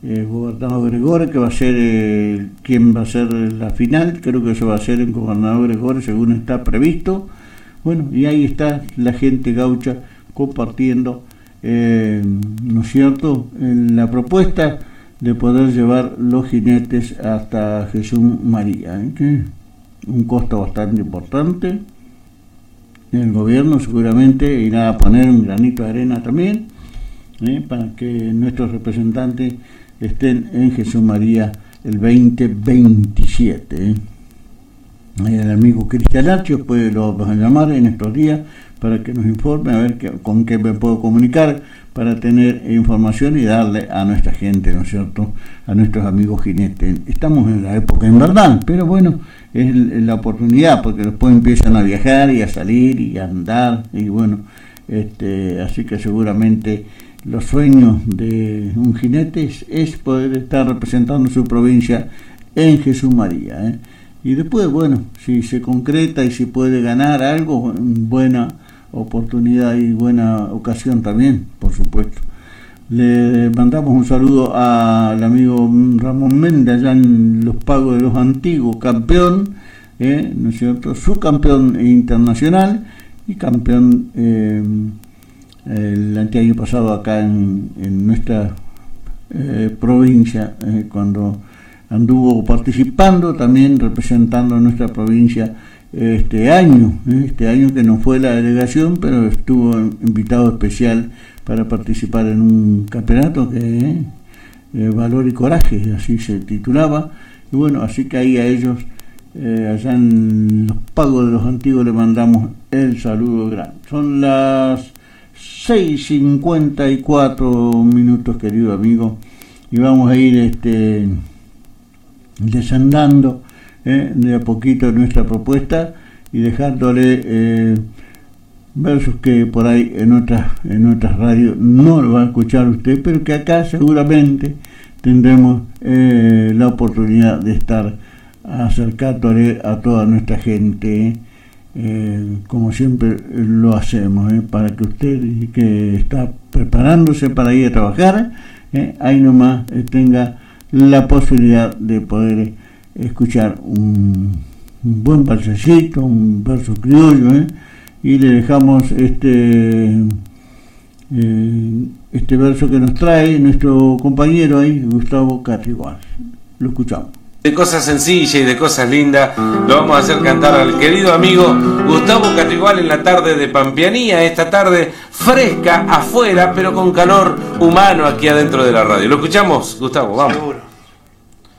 Gobernador Gregore, que va a ser quien va a ser la final. Creo que eso va a ser el Gobernador Gregore según está previsto. Bueno, y ahí está la gente gaucha compartiendo, ¿no es cierto?, la propuesta de poder llevar los jinetes hasta Jesús María, que un costo bastante importante. El gobierno seguramente irá a poner un granito de arena también, para que nuestros representantes estén en Jesús María el 2027. El amigo Cristian Archio, pues lo vamos a llamar en estos días para que nos informe, a ver con qué me puedo comunicar para tener información y darle a nuestra gente, ¿no es cierto?, a nuestros amigos jinetes. Estamos en la época invernal, pero bueno, es la oportunidad, porque después empiezan a viajar y a salir y a andar, y bueno, así que seguramente los sueños de un jinete es poder estar representando su provincia en Jesús María, Y después, bueno, si se concreta y si puede ganar algo, buena oportunidad y buena ocasión también, por supuesto. Le mandamos un saludo al amigo Ramón Méndez, allá en Los Pagos de los Antiguos, campeón, ¿no es cierto?, subcampeón internacional y campeón el anteaño pasado acá en nuestra provincia, cuando anduvo participando, también representando a nuestra provincia este año que no fue la delegación, pero estuvo invitado especial para participar en un campeonato que Valor y Coraje, así se titulaba. Y bueno, así que ahí a ellos, allá en Los Pagos de los Antiguos, le mandamos el saludo grande. Son las 6:54, querido amigo, y vamos a ir desandando de a poquito nuestra propuesta y dejándole versos que por ahí en otras radios no lo va a escuchar usted, pero que acá seguramente tendremos la oportunidad de estar acercándole a toda nuestra gente, como siempre lo hacemos, para que usted que está preparándose para ir a trabajar, ahí nomás tenga la posibilidad de poder escuchar un buen versecito, un verso criollo, y le dejamos este verso que nos trae nuestro compañero ahí, Gustavo Carrigual. Lo escuchamos. De cosas sencillas y de cosas lindas lo vamos a hacer cantar al querido amigo Gustavo Carrigual en la tarde de Pampeanía, esta tarde fresca afuera pero con calor humano aquí adentro de la radio. ¿Lo escuchamos, Gustavo? Vamos. Seguro.